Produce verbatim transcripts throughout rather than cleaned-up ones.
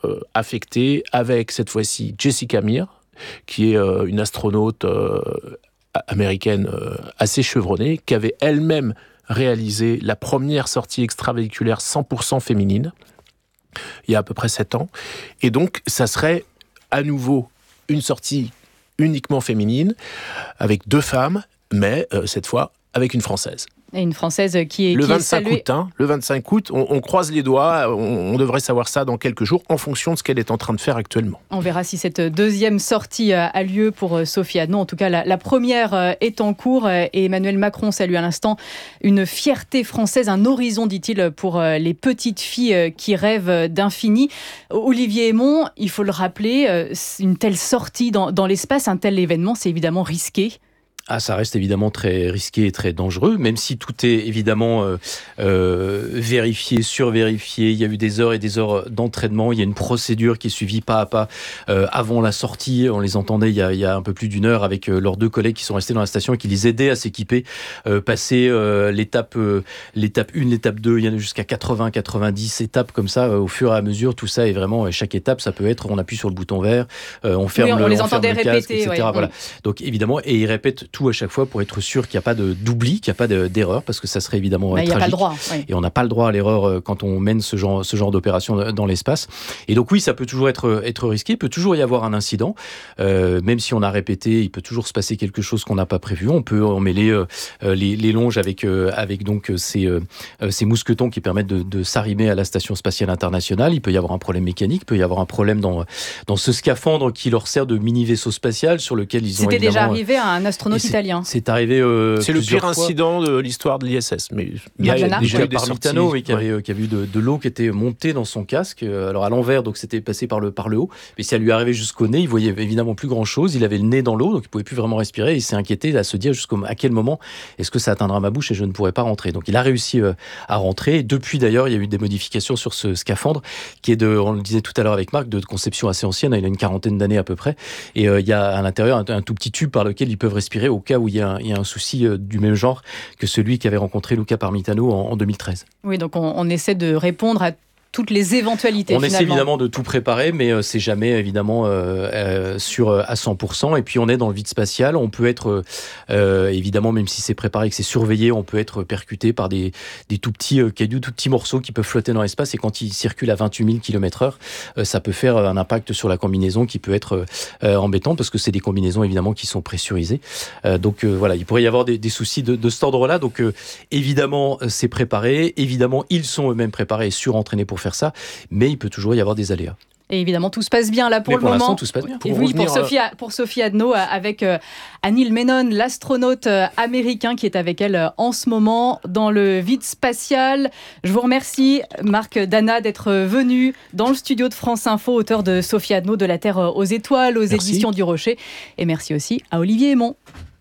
euh, affectés avec, cette fois-ci, Jessica Meir, qui est euh, une astronaute euh, américaine euh, assez chevronnée, qui avait elle-même réalisé la première sortie extravéhiculaire cent pour cent féminine, il y a à peu près sept ans. Et donc, ça serait à nouveau une sortie uniquement féminine, avec deux femmes, mais euh, cette fois avec une Française. Et une Française qui est, le qui est vingt-cinq saluée. août, hein, le vingt-cinq août, on, on croise les doigts, on, on devrait savoir ça dans quelques jours, en fonction de ce qu'elle est en train de faire actuellement. On verra si cette deuxième sortie a lieu pour Sophie Adno. En tout cas, la, la première est en cours et Emmanuel Macron salue à l'instant une fierté française, un horizon, dit-il, pour les petites filles qui rêvent d'infini. Olivier Hémon, il faut le rappeler, une telle sortie dans, dans l'espace, un tel événement, c'est évidemment risqué. Ah, ça reste évidemment très risqué et très dangereux, même si tout est évidemment euh, euh, vérifié, survérifié. Il y a eu des heures et des heures d'entraînement. Il y a une procédure qui est suivie pas à pas euh, avant la sortie. On les entendait il y a, il y a un peu plus d'une heure avec euh, leurs deux collègues qui sont restés dans la station et qui les aidaient à s'équiper, euh, passer euh, l'étape, euh, l'étape un, l'étape deux. Il y en a jusqu'à quatre-vingts, quatre-vingt-dix étapes comme ça euh, au fur et à mesure. Tout ça est vraiment, euh, chaque étape, ça peut être, on appuie sur le bouton vert, euh, on ferme oui, on le, les on entendait ferme le casque, répéter, et cetera. Ouais, voilà. oui. Donc évidemment, et ils répètent tout à chaque fois pour être sûr qu'il n'y a pas de, d'oubli, qu'il n'y a pas de, d'erreur, parce que ça serait évidemment bah, tragique. Il n'y a pas le droit. Oui. Et on n'a pas le droit à l'erreur quand on mène ce genre, ce genre d'opération dans l'espace. Et donc oui, ça peut toujours être, être risqué, il peut toujours y avoir un incident. Euh, même si on a répété, il peut toujours se passer quelque chose qu'on n'a pas prévu. On peut emmêler euh, les, les longes avec, euh, avec donc ces, euh, ces mousquetons qui permettent de, de s'arrimer à la Station Spatiale Internationale. Il peut y avoir un problème mécanique, il peut y avoir un problème dans, dans ce scaphandre qui leur sert de mini-vaisseau spatial sur lequel ils ont C'était évidemment... déjà arrivé à un astronaute c'est, italien. C'est arrivé euh, C'est le pire fois. incident de l'histoire de l'I S S. Mais il y a déjà déjà eu par Mitano, oui, qui, avait, qui avait eu de, de l'eau qui était montée dans son casque, alors à l'envers, donc c'était passé par le, par le haut, mais ça lui arrivait jusqu'au nez, il voyait évidemment plus grand chose, il avait le nez dans l'eau, donc il pouvait plus vraiment respirer, et il s'est inquiété à se dire jusqu'à quel moment est-ce que ça atteindra ma bouche et je ne pourrai pas rentrer. Donc il a réussi euh, à rentrer, et depuis d'ailleurs il y a eu des modifications sur ce scaphandre, qui est de, on le disait tout à l'heure avec Marc, de conception assez ancienne, il a une quarantaine d'années à peu près, et euh, il y a à l'intérieur un, un tout petit tube par lequel ils peuvent respirer au cas où il y a un, il y a un souci euh, du même genre que celui qu'avait rencontré Luca Parmitano en, en deux mille treize. Oui, donc on, on essaie de répondre à toutes les éventualités. On finalement. essaie évidemment de tout préparer, mais euh, c'est jamais évidemment euh, euh, sûr euh, à cent pour cent. Et puis on est dans le vide spatial. On peut être euh, évidemment, même si c'est préparé et que c'est surveillé, on peut être percuté par des, des tout petits euh, cailloux, tout petits morceaux qui peuvent flotter dans l'espace. Et quand ils circulent à vingt-huit mille kilomètres heure, euh, ça peut faire un impact sur la combinaison qui peut être euh, embêtant parce que c'est des combinaisons évidemment qui sont pressurisées. Euh, donc euh, voilà, il pourrait y avoir des, des soucis de, de cet ordre-là. Donc euh, évidemment, c'est préparé. Évidemment, ils sont eux-mêmes préparés et surentraînés pour faire ça, mais il peut toujours y avoir des aléas. Et évidemment, tout se passe bien là pour mais le pour moment. l'instant, tout se passe bien. Pour et oui, revenir, pour Sophie, pour Sophie Adno, avec euh, Anil Menon, l'astronaute euh, américain qui est avec elle euh, en ce moment dans le vide spatial. Je vous remercie, Marc Dana, d'être venu dans le studio de France Info, auteur de Sophie Adno, de la Terre aux étoiles, aux merci. Éditions du Rocher. Et merci aussi à Olivier Hémon.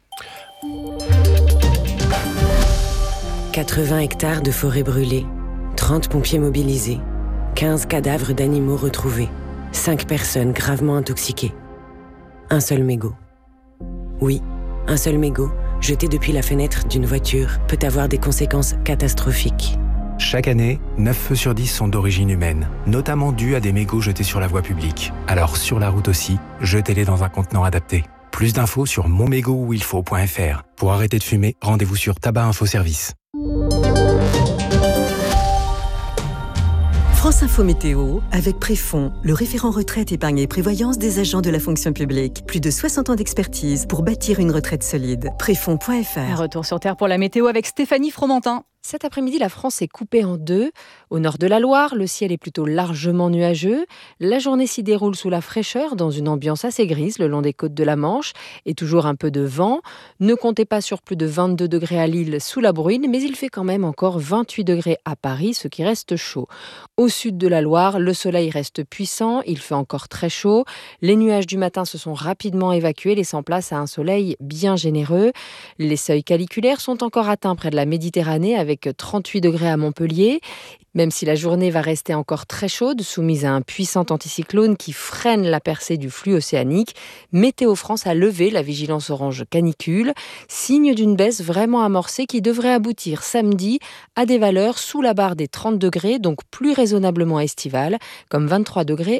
quatre-vingts hectares de forêt brûlée, trente pompiers mobilisés, quinze cadavres d'animaux retrouvés, cinq personnes gravement intoxiquées. Un seul mégot. Oui, un seul mégot, jeté depuis la fenêtre d'une voiture, peut avoir des conséquences catastrophiques. Chaque année, neuf feux sur dix sont d'origine humaine, notamment dus à des mégots jetés sur la voie publique. Alors sur la route aussi, jetez-les dans un contenant adapté. Plus d'infos sur mon mégot où il faut point f r. Pour arrêter de fumer, rendez-vous sur Tabac Info Service. France Info Météo, avec Préfond, le référent retraite, épargne et prévoyance des agents de la fonction publique. Plus de soixante ans d'expertise pour bâtir une retraite solide. Préfond point f r. Retour sur Terre pour la météo avec Stéphanie Fromentin. Cet après-midi, la France est coupée en deux. Au nord de la Loire, le ciel est plutôt largement nuageux. La journée s'y déroule sous la fraîcheur, dans une ambiance assez grise le long des côtes de la Manche, et toujours un peu de vent. Ne comptez pas sur plus de vingt-deux degrés à Lille sous la bruine, mais il fait quand même encore vingt-huit degrés à Paris, ce qui reste chaud. Au sud de la Loire, le soleil reste puissant, il fait encore très chaud. Les nuages du matin se sont rapidement évacués, laissant place à un soleil bien généreux. Les seuils caliculaires sont encore atteints près de la Méditerranée, avec avec trente-huit degrés à Montpellier. Même si la journée va rester encore très chaude, soumise à un puissant anticyclone qui freine la percée du flux océanique, Météo France a levé la vigilance orange canicule, signe d'une baisse vraiment amorcée qui devrait aboutir samedi à des valeurs sous la barre des trente degrés, donc plus raisonnablement estivales, comme vingt-trois degrés